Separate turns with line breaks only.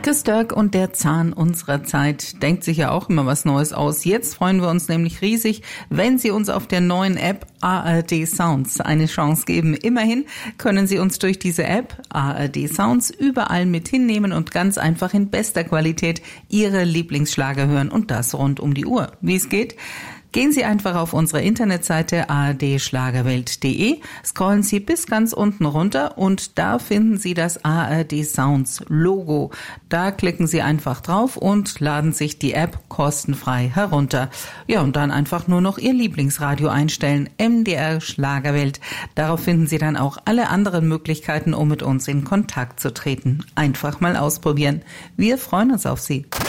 Chris Dirk und der Zahn unserer Zeit denkt sich ja auch immer was Neues aus. Jetzt freuen wir uns nämlich riesig, wenn Sie uns auf der neuen App ARD Sounds eine Chance geben. Immerhin können Sie uns durch diese App ARD Sounds überall mit hinnehmen und ganz einfach in bester Qualität Ihre Lieblingsschlager hören und das rund um die Uhr. Wie es geht? Gehen Sie einfach auf unsere Internetseite ardschlagerwelt.de, scrollen Sie bis ganz unten runter und da finden Sie das ARD Sounds Logo. Da klicken Sie einfach drauf und laden sich die App kostenfrei herunter. Ja, und dann einfach nur noch Ihr Lieblingsradio einstellen, MDR Schlagerwelt. Darauf finden Sie dann auch alle anderen Möglichkeiten, um mit uns in Kontakt zu treten. Einfach mal ausprobieren. Wir freuen uns auf Sie.